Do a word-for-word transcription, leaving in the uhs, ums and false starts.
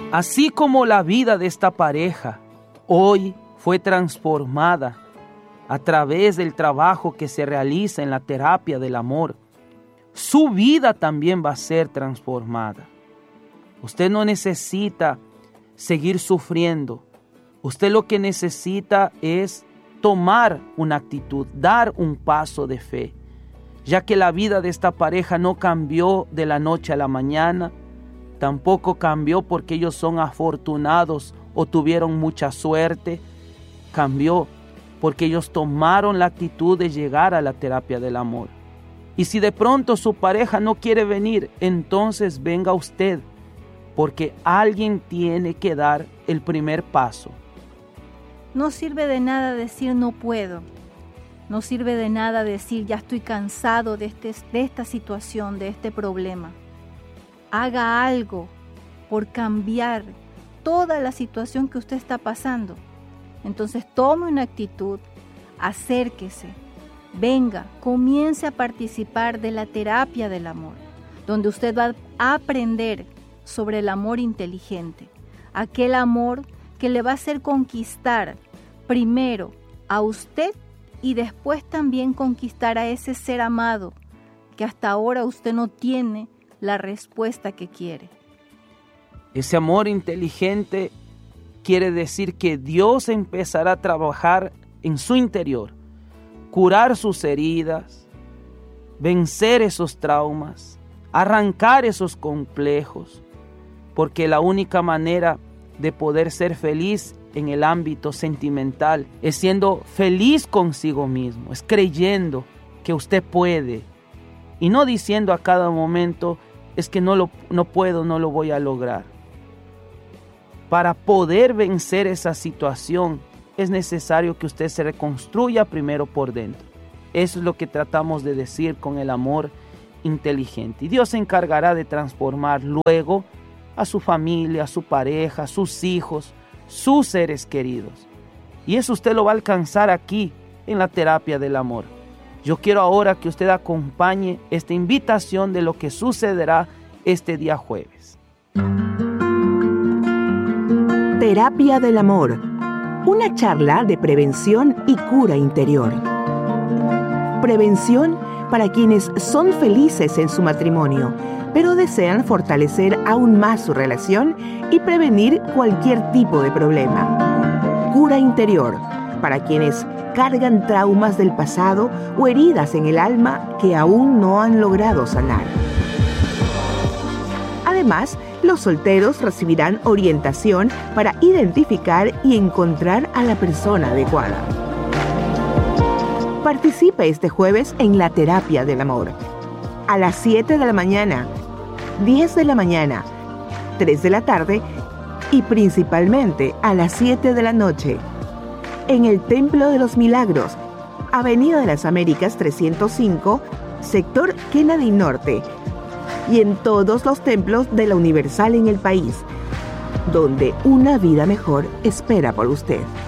Así como la vida de esta pareja hoy fue transformada a través del trabajo que se realiza en la terapia del amor, su vida también va a ser transformada. Usted no necesita seguir sufriendo. Usted lo que necesita es tomar una actitud, dar un paso de fe, ya que la vida de esta pareja no cambió de la noche a la mañana, tampoco cambió porque ellos son afortunados o tuvieron mucha suerte, cambió porque ellos tomaron la actitud de llegar a la terapia del amor. Y si de pronto su pareja no quiere venir, entonces venga usted, porque alguien tiene que dar el primer paso. No sirve de nada decir no puedo. No sirve de nada decir ya estoy cansado de, este, de esta situación, de este problema. Haga algo por cambiar toda la situación que usted está pasando. Entonces tome una actitud, acérquese, venga, comience a participar de la terapia del amor, donde usted va a aprender sobre el amor inteligente, aquel amor que le va a hacer conquistar primero a usted y después también conquistar a ese ser amado que hasta ahora usted no tiene la respuesta que quiere. Ese amor inteligente quiere decir que Dios empezará a trabajar en su interior, curar sus heridas, vencer esos traumas, arrancar esos complejos, porque la única manera de poder ser feliz en el ámbito sentimental es siendo feliz consigo mismo, es creyendo que usted puede y no diciendo a cada momento es que no, lo, no puedo, no lo voy a lograr. Para poder vencer esa situación es necesario que usted se reconstruya primero por dentro. Eso es lo que tratamos de decir con el amor inteligente. Y Dios se encargará de transformar luego a su familia, a su pareja, a sus hijos, sus seres queridos. Y eso usted lo va a alcanzar aquí en la terapia del amor. Yo quiero ahora que usted acompañe esta invitación de lo que sucederá este día jueves. Terapia del amor, una charla de prevención y cura interior. Prevención para quienes son felices en su matrimonio, pero desean fortalecer aún más su relación y prevenir cualquier tipo de problema. Cura interior, para quienes cargan traumas del pasado o heridas en el alma que aún no han logrado sanar. Además, los solteros recibirán orientación para identificar y encontrar a la persona adecuada. Participe este jueves en la terapia del amor. A las siete de la mañana, diez de la mañana, tres de la tarde y principalmente a las siete de la noche. En el Templo de los Milagros, Avenida de las Américas trescientos cinco, sector Kennedy Norte, y en todos los templos de la Universal en el país, donde una vida mejor espera por usted.